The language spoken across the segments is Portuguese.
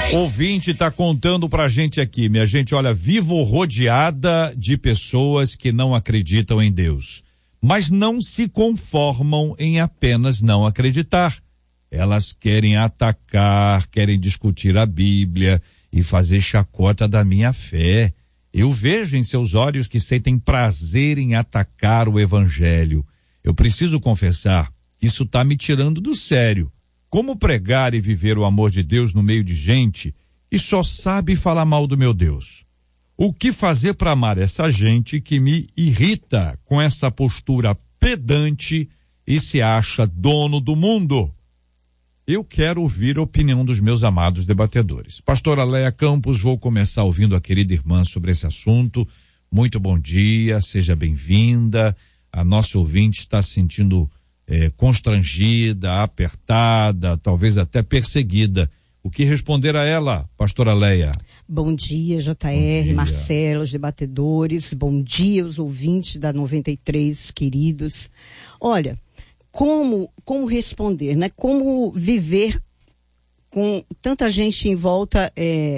Ouvinte tá contando pra gente aqui, minha gente, olha, vivo rodeada de pessoas que não acreditam em Deus, mas não se conformam em apenas não acreditar. Elas querem atacar, querem discutir a Bíblia e fazer chacota da minha fé. Eu vejo em seus olhos que sentem prazer em atacar o Evangelho. Eu preciso confessar, isso tá me tirando do sério. Como pregar e viver o amor de Deus no meio de gente que só sabe falar mal do meu Deus? O que fazer para amar essa gente que me irrita com essa postura pedante e se acha dono do mundo? Eu quero ouvir a opinião dos meus amados debatedores. Pastora Leia Campos, vou começar ouvindo a querida irmã sobre esse assunto. Muito bom dia, seja bem-vinda. A nossa ouvinte está se sentindo constrangida, apertada, talvez até perseguida. O que responder a ela, pastora Leia? Bom dia, JR, bom dia. Marcelo, os debatedores, bom dia, os ouvintes da 93, queridos. Olha, como responder, né? Como viver com tanta gente em volta,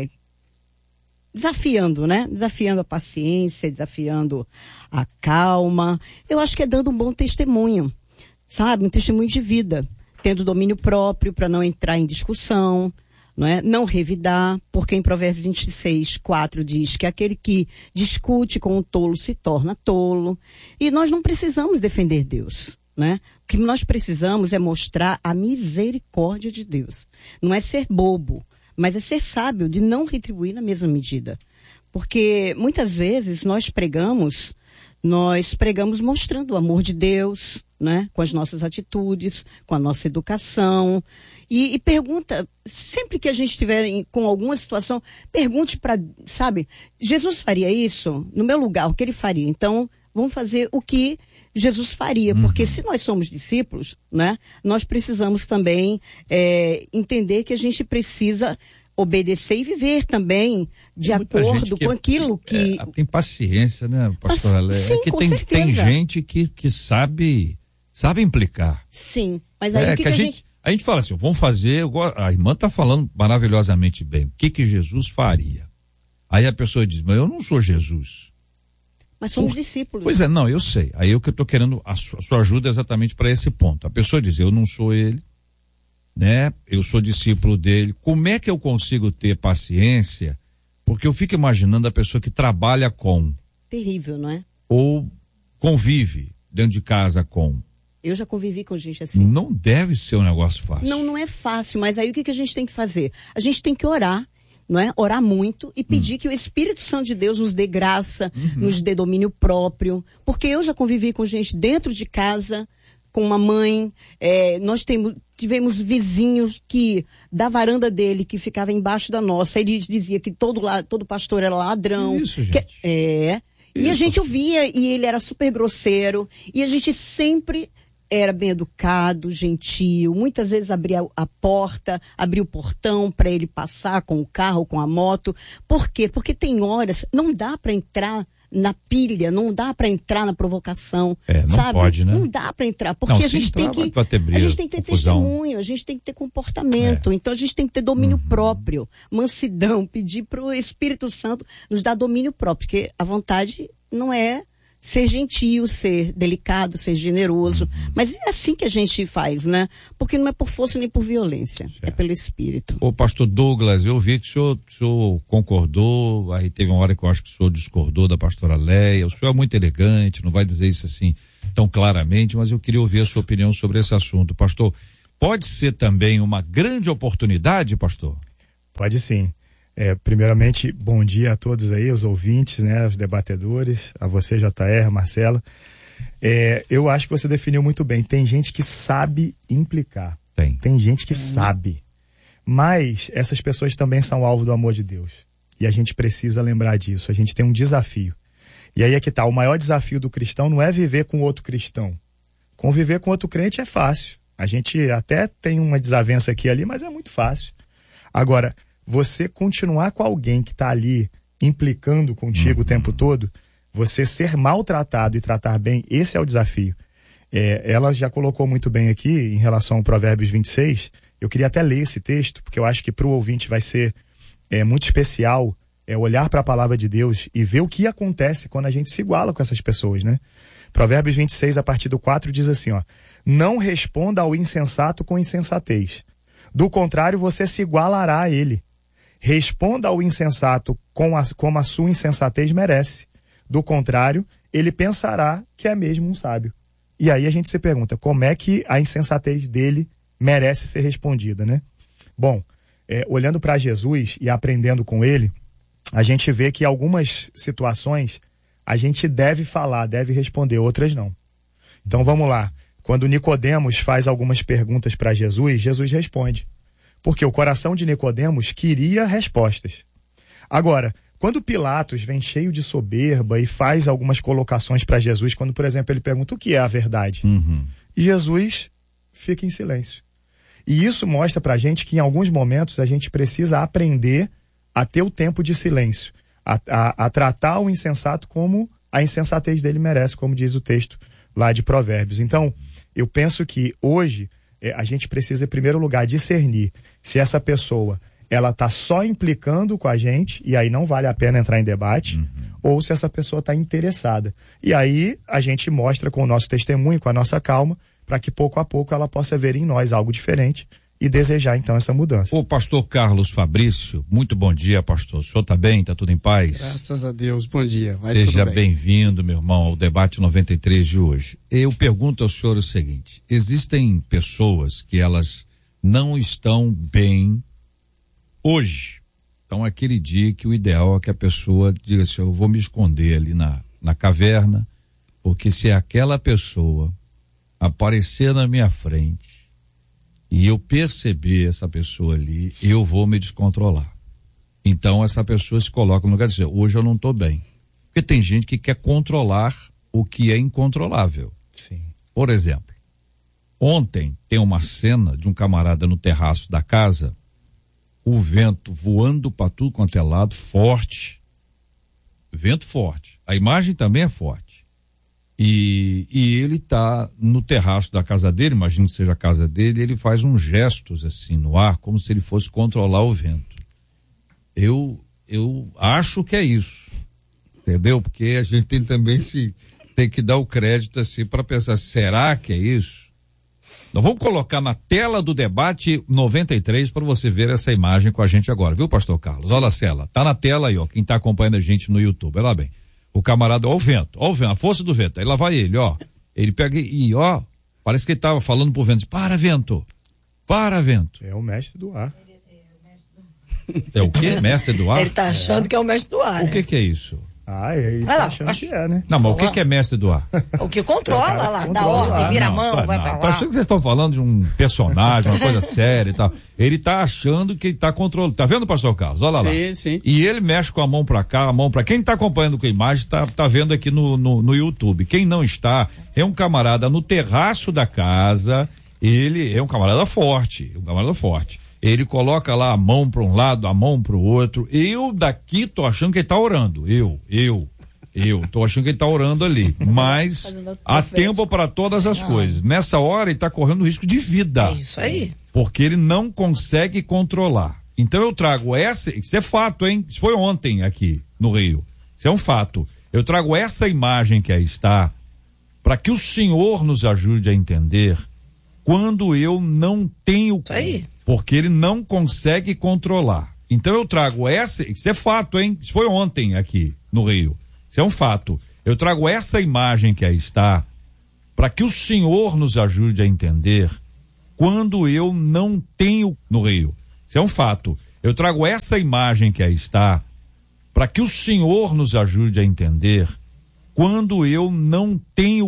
desafiando, né? Desafiando a paciência, desafiando a calma. Eu acho que é dando um bom testemunho, sabe? Um testemunho de vida, tendo domínio próprio para não entrar em discussão, não é? Não revidar, porque em Provérbios 26:4 diz que aquele que discute com o tolo se torna tolo. E nós não precisamos defender Deus, né? O que nós precisamos é mostrar a misericórdia de Deus. Não é ser bobo, mas é ser sábio de não retribuir na mesma medida. Porque muitas vezes nós pregamos mostrando o amor de Deus, né? Com as nossas atitudes, com a nossa educação. E pergunta, sempre que a gente estiver com alguma situação, pergunte para, sabe, Jesus faria isso? No meu lugar, o que ele faria? Então, vamos fazer o que Jesus faria, porque se nós somos discípulos, né? Nós precisamos também entender que a gente precisa obedecer e viver também de acordo com aquilo que... tem paciência, né, pastora Léa? Sim, que tem gente que sabe implicar. Sim, mas aí o que a gente... A gente fala assim, vamos fazer, a irmã está falando maravilhosamente bem, o que Jesus faria? Aí a pessoa diz, mas eu não sou Jesus. Mas somos discípulos. Pois é, não, eu sei. Aí o que eu estou querendo, a sua ajuda é exatamente para esse ponto. A pessoa diz, eu não sou ele, né? Eu sou discípulo dele. Como é que eu consigo ter paciência? Porque eu fico imaginando a pessoa que trabalha com. Terrível, não é? Ou convive dentro de casa com. Eu já convivi com gente assim. Não deve ser um negócio fácil. Não é fácil, mas aí o que a gente tem que fazer? A gente tem que orar, não é? Orar muito e pedir que o Espírito Santo de Deus nos dê graça, nos dê domínio próprio. Porque eu já convivi com gente dentro de casa, com uma mãe, nós tivemos vizinhos que, da varanda dele, que ficava embaixo da nossa, ele dizia que todo pastor era ladrão. Isso, gente. E a gente ouvia, e ele era super grosseiro, e a gente sempre era bem educado, gentil, muitas vezes abria a porta, abria o portão para ele passar com o carro, com a moto. Por quê? Porque tem horas, não dá para entrar na pilha, não dá para entrar na provocação, não sabe? Pode, né? Não dá para entrar, porque a gente tem que ter testemunho, a gente tem que ter comportamento, então a gente tem que ter domínio próprio, mansidão, pedir para o Espírito Santo nos dar domínio próprio, porque a vontade não é ser gentil, ser delicado, ser generoso, mas é assim que a gente faz, né? Porque não é por força nem por violência, é pelo Espírito. Ô pastor Douglas, eu vi que o senhor concordou, aí teve uma hora que eu acho que o senhor discordou da pastora Leia, o senhor é muito elegante, não vai dizer isso assim tão claramente, mas eu queria ouvir a sua opinião sobre esse assunto. Pastor, pode ser também uma grande oportunidade, pastor? Pode sim. Primeiramente, bom dia a todos aí, os ouvintes, né, os debatedores, a você, JR, Marcela. Eu acho que você definiu muito bem. Tem gente que sabe implicar. Tem gente que sabe. Mas essas pessoas também são alvo do amor de Deus. E a gente precisa lembrar disso. A gente tem um desafio. E aí é que tá. O maior desafio do cristão não é viver com outro cristão. Conviver com outro crente é fácil. A gente até tem uma desavença aqui e ali, mas é muito fácil. Agora, você continuar com alguém que está ali implicando contigo o tempo todo, você ser maltratado e tratar bem, esse é o desafio. Ela já colocou muito bem aqui em relação ao Provérbios 26, eu queria até ler esse texto, porque eu acho que para o ouvinte vai ser muito especial é olhar para a palavra de Deus e ver o que acontece quando a gente se iguala com essas pessoas, né? Provérbios 26, a partir do 4, diz assim, ó: não responda ao insensato com insensatez. Do contrário, você se igualará a ele. Responda ao insensato como a sua insensatez merece. Do contrário, ele pensará que é mesmo um sábio. E aí a gente se pergunta, como é que a insensatez dele merece ser respondida, né? Bom, olhando para Jesus e aprendendo com ele, a gente vê que algumas situações a gente deve falar, deve responder, outras não. Então vamos lá. Quando Nicodemos faz algumas perguntas para Jesus, Jesus responde. Porque o coração de Nicodemos queria respostas. Agora, quando Pilatos vem cheio de soberba e faz algumas colocações para Jesus, quando, por exemplo, ele pergunta o que é a verdade, Jesus fica em silêncio. E isso mostra para a gente que em alguns momentos a gente precisa aprender a ter o tempo de silêncio, a tratar o insensato como a insensatez dele merece, como diz o texto lá de Provérbios. Então, eu penso que hoje a gente precisa, em primeiro lugar, discernir se essa pessoa ela está só implicando com a gente, e aí não vale a pena entrar em debate, ou se essa pessoa está interessada. E aí a gente mostra com o nosso testemunho, com a nossa calma, para que pouco a pouco ela possa ver em nós algo diferente e desejar então essa mudança. O pastor Carlos Fabrício, muito bom dia, pastor. O senhor está bem? Está tudo em paz? Graças a Deus, bom dia. Seja bem-vindo, meu irmão, ao debate 93 de hoje. Eu pergunto ao senhor o seguinte: existem pessoas que elas não estão bem hoje. Então, aquele dia que o ideal é que a pessoa diga assim: eu vou me esconder ali na caverna, porque se aquela pessoa aparecer na minha frente e eu perceber essa pessoa ali, eu vou me descontrolar. Então essa pessoa se coloca no lugar de dizer, hoje eu não estou bem. Porque tem gente que quer controlar o que é incontrolável. Sim. Por exemplo, ontem tem uma cena de um camarada no terraço da casa, o vento voando para tudo quanto é lado, forte. Vento forte. A imagem também é forte. E ele tá no terraço da casa dele, imagino que seja a casa dele, ele faz uns gestos assim no ar, como se ele fosse controlar o vento. Eu acho que é isso, entendeu? Porque a gente tem que dar o crédito assim para pensar, será que é isso? Nós vamos colocar na tela do debate 93 para você ver essa imagem com a gente agora, viu, pastor Carlos? Olha a cela, tá na tela aí, ó, quem tá acompanhando a gente no YouTube, olha lá bem. O camarada, ó o vento, a força do vento. Aí lá vai ele, ó. Ele pega e, ó, parece que ele tava falando pro vento, para vento. É o mestre do ar. É o quê? Mestre do ar? Ele tá achando que é o mestre do ar. O que é isso? Ele tá achando que é, né? Não, mas o que é mestre do ar? O que controla lá, dá ordem, vira a mão, vai pra lá. Achando que vocês estão falando de um personagem, uma coisa séria e tal. Ele tá achando que ele tá controlando. Tá vendo, pastor Carlos? Olha lá. Sim. E ele mexe com a mão pra cá, a mão pra... Quem tá acompanhando com a imagem tá vendo aqui no YouTube. Quem não está, é um camarada no terraço da casa. Ele é um camarada forte. Ele coloca lá a mão para um lado, a mão para o outro. Eu daqui tô achando que ele tá orando. Eu tô achando que ele tá orando ali. Mas há tempo para todas as coisas. Nessa hora ele tá correndo risco de vida. É isso aí. Porque ele não consegue controlar. Então eu trago isso é fato, hein? Isso foi ontem aqui no Rio. Isso é um fato. Eu trago essa imagem que aí está para que o Senhor nos ajude a entender quando eu não tenho... Isso aí. Porque ele não consegue controlar. Então eu trago isso é fato, hein? Isso foi ontem aqui no Rio. Isso é um fato. Eu trago essa imagem que aí está para que o Senhor nos ajude a entender quando eu não tenho no Rio. Isso é um fato. Eu trago essa imagem que aí está para que o Senhor nos ajude a entender quando eu não tenho